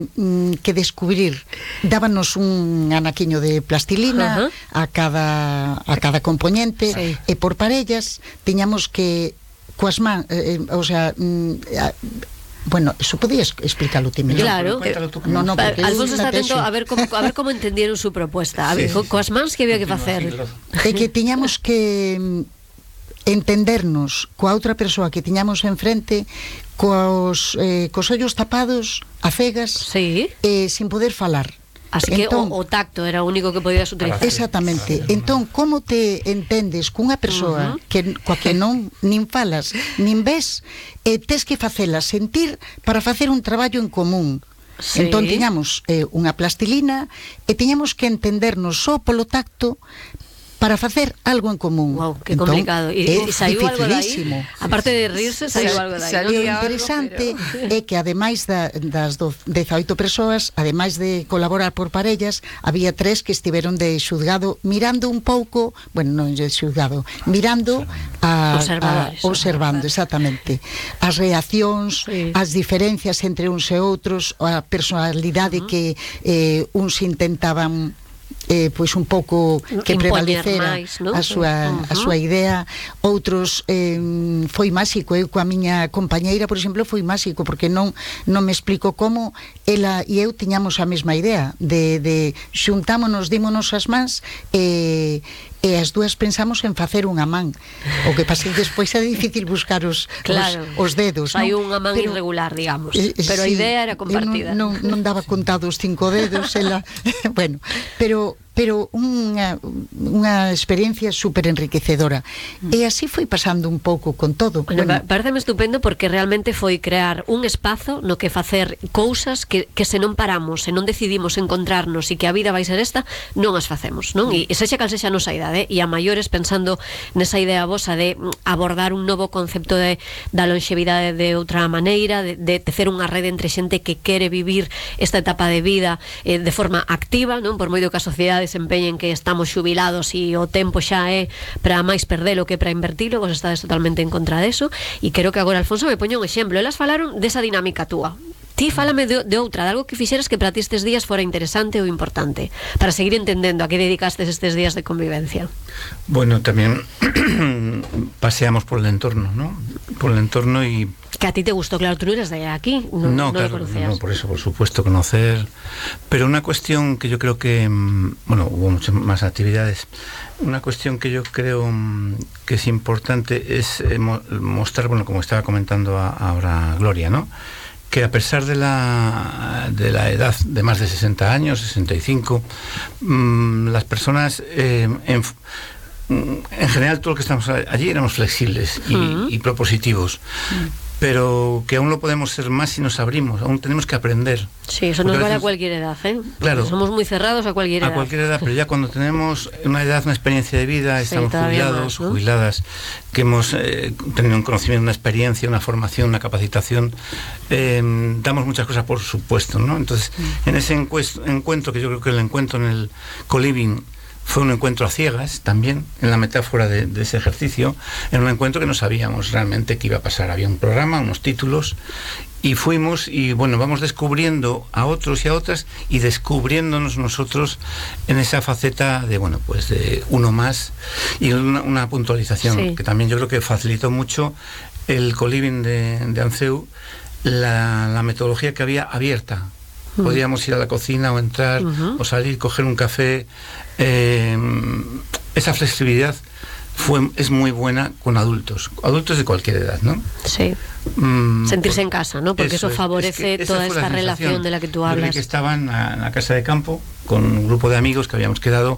que descubrir. Dábanos un anaquiño de plastilina a cada componente, sí. E por parellas tiñamos que coas man, o sea, bueno, eso podías explicarlo ti mesmo. Claro. No, Alfonso está atento a ver como entendieron su propuesta. A ver, coas mans que había que facer. É que tiñamos que entendernos coa outra persoa que tiñamos enfrente cos ollos tapados a cegas, sí. Sin poder falar. Así que entón, o tacto era o único que podías utilizar. Exactamente. Entón, como te entendes cunha persoa coa que non nin falas, nin ves, tes que facela sentir para facer un traballo en común. Sí. Entón tiñamos unha plastilina e tiñamos que entendernos só polo tacto para facer algo en común. Wow, que complicado. E saiu algo dai? Aparte de rirse, saiu algo dai. O interesante é que ademais das 18 persoas, ademais de colaborar por parellas, había 3 que estiveron de xulgado mirando un pouco, bueno, non de xulgado, mirando observando, exactamente, as reaccións, as diferencias entre uns e outros, a personalidade que uns intentaban pois un pouco que prevalecera máis, ¿no? a súa idea. Outros foi máxico. Eu coa miña compañeira, por exemplo, foi máxico porque non me explico como ela e eu tiñamos a mesma idea de xuntámonos, dímonos as mans e as dúas pensamos en facer unha man. O que pasa despois é difícil buscar os dedos. Hai unha man irregular, digamos, pero a idea era compartida. Non daba contados 5 dedos ela, bueno, pero unha experiencia super enriquecedora. E así foi pasando un pouco con todo. Bueno, pareceme estupendo porque realmente foi crear un espazo no que facer cousas que se non paramos, se non decidimos encontrarnos e que a vida vai ser esta, non as facemos, non? E sexa cal sexa a nosa idade, e a maiores pensando nesa idea vosa de abordar un novo concepto da longevidade de outra maneira, de tecer unha rede entre xente que quere vivir esta etapa de vida de forma activa, non? Por moito que a sociedade se empeñen que estamos xubilados e o tempo xa é para máis perdelo que para invertilo, vos estades totalmente en contra deso, e creo que agora Alfonso me poño un exemplo. Elas falaron desa dinámica túa. Ti fálame de outra, de algo que fixeras que para ti estes días fora interesante ou importante, para seguir entendendo a que dedicastes estes días de convivencia. Bueno, también paseamos por el entorno, ¿no? Por el entorno y... Que a ti te gustó, claro, tú no eres de aquí, no claro, lo conocías. No, por eso, por supuesto, conocer. Pero una cuestión que yo creo que, bueno, hubo muchas más actividades. Una cuestión que yo creo que es importante es mostrar, bueno, como estaba comentando ahora Gloria, ¿no? Que a pesar de la edad de más de 60 años, 65, las personas, en general, todo lo que estamos allí éramos flexibles y propositivos. Pero que aún lo podemos ser más si nos abrimos, aún tenemos que aprender. Sí, eso nos vale a cualquier edad, ¿eh? Claro. Somos muy cerrados a cualquier edad. A cualquier edad, pero ya cuando tenemos una edad, una experiencia de vida, estamos jubilados, más, ¿no? Jubiladas, que hemos tenido un conocimiento, una experiencia, una formación, una capacitación, damos muchas cosas por supuesto, ¿no? Entonces, en ese encuentro, que yo creo que el encuentro en el co-living fue un encuentro a ciegas también, en la metáfora de ese ejercicio, en un encuentro que no sabíamos realmente qué iba a pasar. Había un programa, unos títulos, y fuimos y bueno, vamos descubriendo a otros y a otras y descubriéndonos nosotros en esa faceta de, bueno, pues de uno más y una puntualización que también yo creo que facilitó mucho el co-living de ANCEU, la metodología que había abierta. Podíamos ir a la cocina o entrar o salir, coger un café. Esa flexibilidad es muy buena con adultos de cualquier edad, ¿no? Sí. Sentirse en casa, ¿no? Porque eso favorece toda esta relación de la que tú hablas. Yo que estaban en la casa de campo con un grupo de amigos que habíamos quedado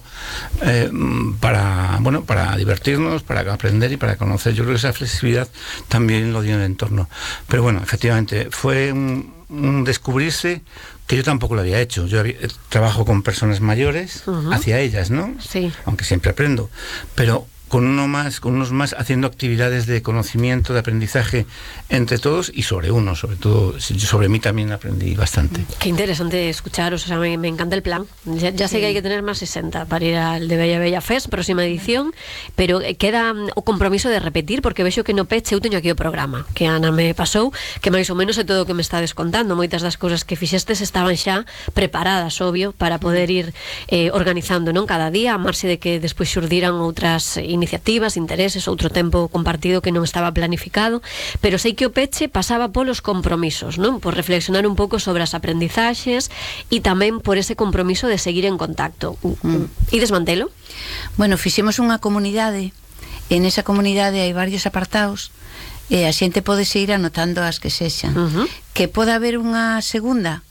para divertirnos, para aprender y para conocer. Yo creo que esa flexibilidad también lo dio en el entorno. Pero bueno, efectivamente, fue un descubrirse que yo tampoco lo había hecho. Yo trabajo con personas mayores, hacia ellas, ¿no? Sí. Aunque siempre aprendo. Pero con unos más haciendo actividades de conocimiento, de aprendizaje entre todos y sobre uno, sobre todo sobre mí también aprendí bastante. Qué interesante escucharos, o sea, me encanta el plan. Ya sé que hay que tener más 60 para ir al de Bella Fest, próxima edición, pero queda o compromiso de repetir, porque vexo que no peche, eu teño aquí o programa que Ana me pasou, que máis ou menos é todo o que me está descontando. Moitas das cousas que fixestes estaban xa preparadas, obvio, para poder ir organizando, non, cada día, a marxe de que despois xurdiran outras iniciativas, intereses, outro tempo compartido que non estaba planificado, pero sei que o peche pasaba polos compromisos, non? Por reflexionar un pouco sobre as aprendizaxes e tamén por ese compromiso de seguir en contacto. E desmantelo? Bueno, fixemos unha comunidade, en esa comunidade hai varios apartados, e a xente pode seguir anotando as que sexan. Que pode haber unha segunda,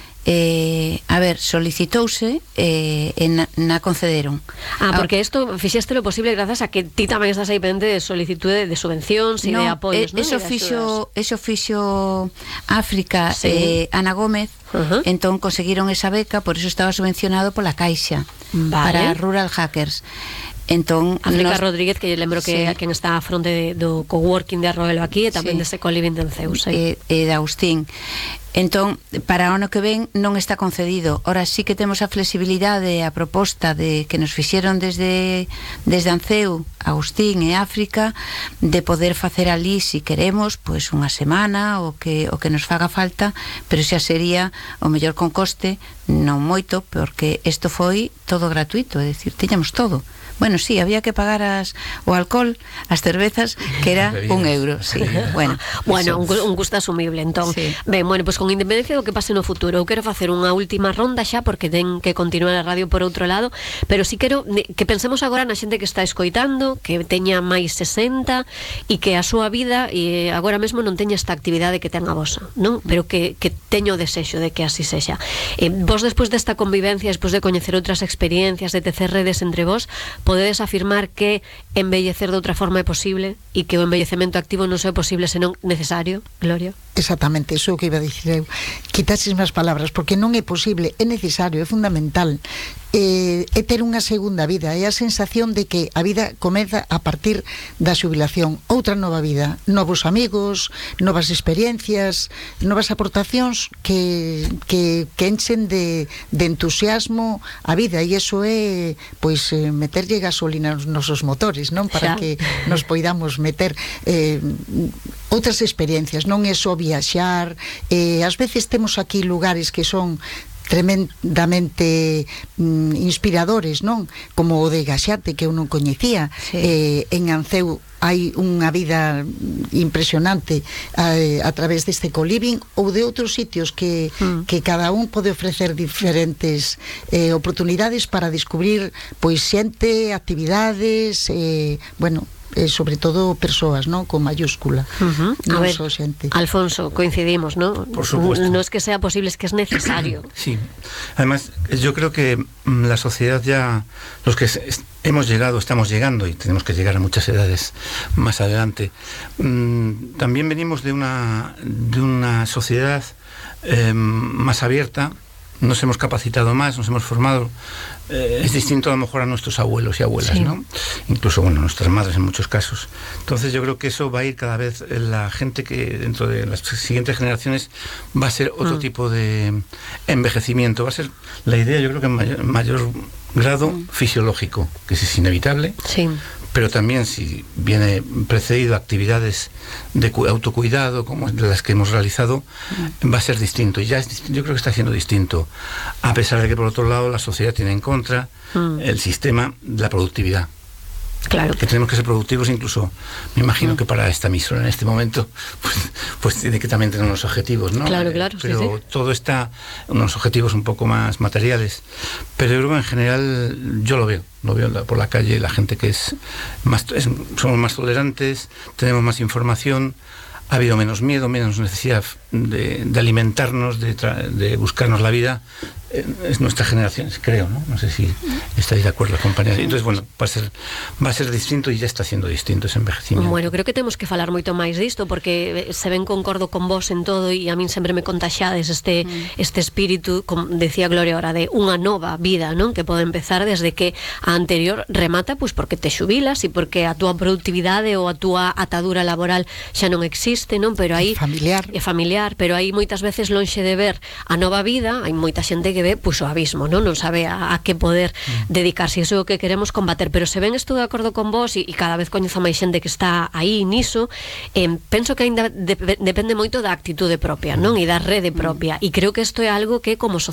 a ver, solicitouse na concederon. Porque isto fixeste lo posible grazas a que ti tamén estás aí pendente de solicitude de subvencións e de apoios, non? Eso fixo África, Ana Gómez, entón conseguiron esa beca, por eso estaba subvencionado pola Caixa, para Rural Hackers. Entón, África Rodríguez, que lembro que a quen está a fronte do coworking de Arroelo aquí, e tamén dese coliving de Enceus, e de Agustín. Entón, para o ano que ven non está concedido. Ora sí que temos a flexibilidade, a proposta de que nos fixeron desde Anceu, Agustín e África, de poder facer ali, si queremos, pois unha semana o que nos faga falta, pero xa sería o mellor con coste, non moito, porque isto foi todo gratuito, é dicir, tiñamos todo. Bueno, sí, había que pagar o alcohol, as cervezas, que era €1, sí. Bueno, un custo asumible, entón. Sí. Ben, bueno, pois con independencia do que pase no futuro, eu quero facer unha última ronda xa, porque ten que continuar a radio por outro lado, pero si quero que pensemos agora na xente que está escoitando, que teña máis 60 e que a súa vida e agora mesmo non teña esta actividade que ten a vosa, non? Pero que teño o desexo de que así sexa. Vos, despois desta convivencia, despois de coñecer outras experiencias, de tecer redes entre vos, podedes afirmar que embellecer de outra forma é posible e que o embellecemento activo non é posible senón necesario, Gloria? Exactamente, iso que iba a dicir eu. Quitaches máis palabras, porque non é posible, é necesario, é fundamental. É ter unha segunda vida, é a sensación de que a vida comeza a partir da xubilación, outra nova vida, novos amigos, novas experiencias, novas aportacións que enchen de entusiasmo a vida, e iso é, pois, meterlle gasolina aos nosos motores, non? Para que nos poidamos meter outras experiencias, non é só viaxar. Ás veces temos aquí lugares que son tremendamente inspiradores, non? Como o de Gaxate, que eu non coñecía. En Anceu hai unha vida impresionante a través deste coliving ou de outros sitios que cada un pode ofrecer diferentes oportunidades para descubrir, pois, xente, actividades, bueno, sobre todo persoas, non? Con mayúscula. A ver, Alfonso, coincidimos, ¿no? Por supuesto. No es que sea posible, es que es necesario. Sí. Además, yo creo que la sociedad ya, los que hemos llegado, estamos llegando, y tenemos que llegar a muchas edades más adelante, también venimos de una sociedad más abierta, nos hemos capacitado más, nos hemos formado. Es distinto a lo mejor a nuestros abuelos y abuelas, ¿no? Incluso, bueno, nuestras madres en muchos casos. Entonces yo creo que eso va a ir cada vez, la gente que dentro de las siguientes generaciones va a ser otro tipo de envejecimiento, va a ser la idea, yo creo que en mayor grado fisiológico, que es inevitable, pero también si viene precedido actividades de autocuidado como de las que hemos realizado, va a ser distinto, y ya yo creo que está siendo distinto, a pesar de que por otro lado la sociedad tiene en contra el sistema de la productividad. Claro. Que tenemos que ser productivos, incluso me imagino que para esta emisora en este momento pues tiene que también tener unos objetivos, ¿no? Claro, pero todo está, unos objetivos un poco más materiales, pero yo creo que en general yo lo veo por la calle, la gente que somos más tolerantes, tenemos más información, ha habido menos miedo, menos necesidad de alimentarnos, de buscarnos la vida, es nuestra generación, creo, ¿no? No sé si estáis de acuerdo, compañeros. Entonces, bueno, va a ser distinto e ya está siendo distinto ese envejecimiento. Bueno, creo que temos que falar moito máis disto, porque se ven concordo con vos en todo, e a min sempre me contaxades este espírito, como decía Gloria ahora, de unha nova vida, non? Que pode empezar desde que a anterior remata, pois porque te xubilas e porque a túa productividade ou a túa atadura laboral xa non existe, non? Pero aí é familiar, pero aí moitas veces lonxe de ver a nova vida, hai moita xente que ve pois o abismo, non sabe a que poder dedicarse, iso é o que queremos combater. Pero se ben estou de acordo con vos e cada vez coñezo máis xente que está aí niso, penso que ainda depende moito da actitude propia, non? E da rede propia, e creo que isto é algo que como sociedade